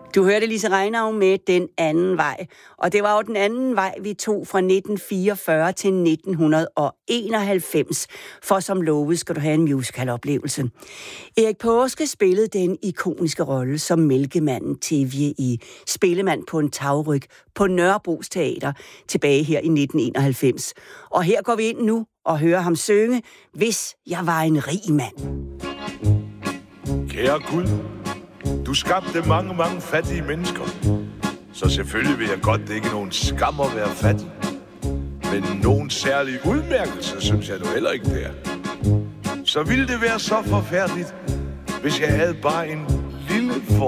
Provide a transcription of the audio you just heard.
Du hørte Lise Reinau med Den anden vej, og det var jo den anden vej, vi tog fra 1944 til 1991, for som lovet skal du have en musicaloplevelse. Erik Paaske spillede den ikoniske rolle som mælkemanden Tevje i Spillemand på en tagryg på Nørrebros Teater tilbage her i 1991. Og her går vi ind nu og hører ham synge, Hvis jeg var en rig mand. Kære Gud, du skabte mange, mange fattige mennesker. Så selvfølgelig vil jeg godt, det ikke er nogen skam at være fattig. Men nogen særlig udmærkelse, synes jeg du heller ikke der. Så ville det være så forfærdeligt, hvis jeg havde bare en lille